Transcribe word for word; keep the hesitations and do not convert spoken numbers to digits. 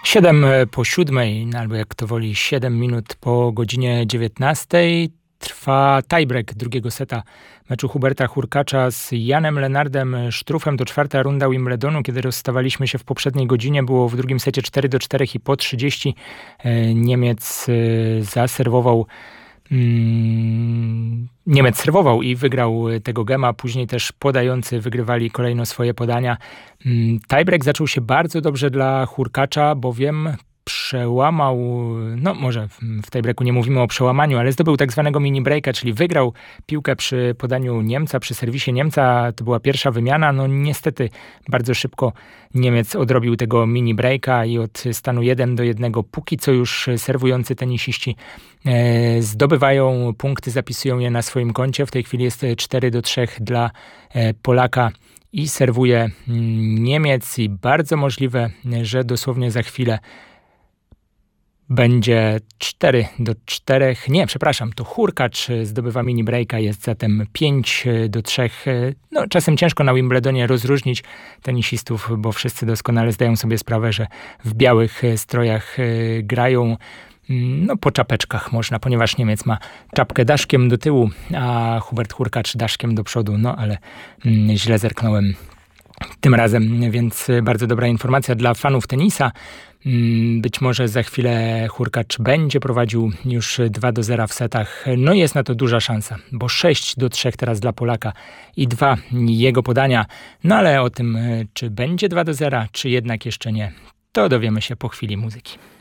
Siedem po siódmej, albo jak to woli, siedem minut po godzinie dziewiętnastej trwa tiebreak drugiego seta meczu Huberta Hurkacza z Janem Lennardem Struffem. To czwarta runda Wimbledonu. Kiedy rozstawaliśmy się w poprzedniej godzinie, było w drugim secie cztery do czterech i po trzydzieści Niemiec zaserwował Mm, Niemiec serwował i wygrał tego gema. Później też podający wygrywali kolejno swoje podania. Mm, tiebreak zaczął się bardzo dobrze dla Hurkacza, bowiem przełamał, no może w tiebreaku nie mówimy o przełamaniu, ale zdobył tak zwanego mini breaka, czyli wygrał piłkę przy podaniu Niemca, przy serwisie Niemca. To była pierwsza wymiana. No niestety bardzo szybko Niemiec odrobił tego mini breaka i od stanu jeden do jednego póki co już serwujący tenisiści e, zdobywają punkty, zapisują je na swoim koncie. W tej chwili jest cztery do trzech dla e, Polaka i serwuje mm, Niemiec i bardzo możliwe, że dosłownie za chwilę będzie cztery do czterech. Nie, przepraszam, to Hurkacz zdobywa mini breaka, jest zatem pięć do trzech. No, czasem ciężko na Wimbledonie rozróżnić tenisistów, bo wszyscy doskonale zdają sobie sprawę, że w białych strojach grają no, po czapeczkach można, ponieważ Niemiec ma czapkę daszkiem do tyłu, a Hubert Hurkacz daszkiem do przodu. No, ale mm, źle zerknąłem tym razem, więc bardzo dobra informacja dla fanów tenisa. Być może za chwilę Hurkacz będzie prowadził już dwa do zera w setach. No jest na to duża szansa, bo sześć do trzech teraz dla Polaka i dwa jego podania. No ale o tym, czy będzie dwa do zera, czy jednak jeszcze nie, to dowiemy się po chwili muzyki.